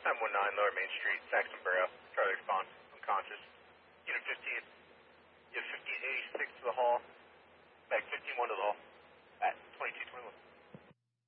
919 Lower Main Street, Saxon Borough. Charlie respond. Unconscious.